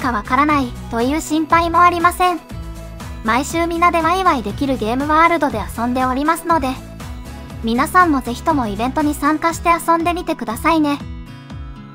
かわからないという心配もありません。毎週皆でワイワイできるゲームワールドで遊んでおりますので、皆さんもぜひともイベントに参加して遊んでみてくださいね。